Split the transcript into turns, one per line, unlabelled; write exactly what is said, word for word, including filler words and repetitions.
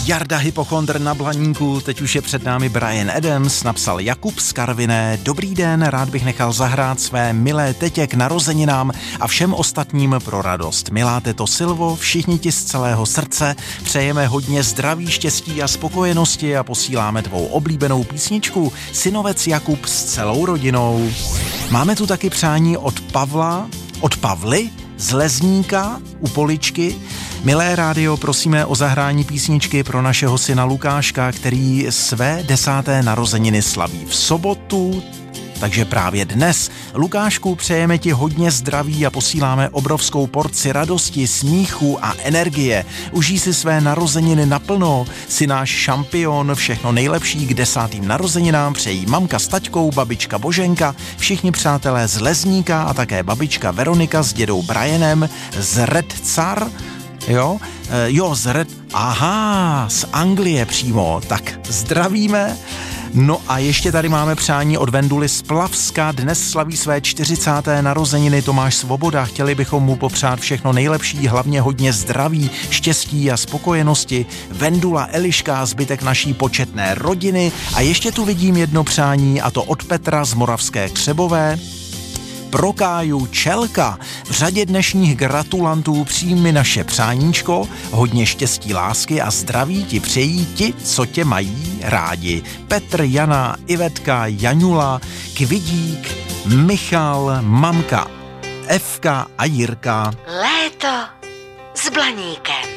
Jarda Hypochondr na Blaníku, teď už je před námi Bryan Adams, napsal Jakub z Karviné. Dobrý den, rád bych nechal zahrát své milé tetě k narozeninám a všem ostatním pro radost. Milá teto Silvo, všichni ti z celého srdce přejeme hodně zdraví, štěstí a spokojenosti a posíláme tvou oblíbenou písničku Synovec Jakub s celou rodinou. Máme tu taky přání od Pavla, od Pavly z Lezníka u Poličky. Milé rádio, prosíme o zahrání písničky pro našeho syna Lukáška, který své desáté narozeniny slaví v sobotu, takže právě dnes. Lukášku, přejeme ti hodně zdraví a posíláme obrovskou porci radosti, smíchu a energie. Užij si své narozeniny naplno, jsi náš šampion, všechno nejlepší k desátým narozeninám přejí mamka s taťkou, babička Boženka, všichni přátelé z Lezníka a také babička Veronika s dědou Bryanem z Red Car. Jo, e, jo, z Red, aha, z Anglie přímo, tak zdravíme. No a ještě tady máme přání od Venduly z Plavska, dnes slaví své čtyřicáté narozeniny Tomáš Svoboda, chtěli bychom mu popřát všechno nejlepší, hlavně hodně zdraví, štěstí a spokojenosti. Vendula, Eliška a zbytek naší početné rodiny a ještě tu vidím jedno přání a to od Petra z Moravské Křebové. Pro Káju Čelka. V řadě dnešních gratulantů přijmi naše přáníčko, hodně štěstí, lásky a zdraví ti přejí ti, co tě mají rádi. Petr, Jana, Ivetka, Jaňula, Kvidík, Michal, mamka, Evka a Jirka.
Léto s Blaníkem.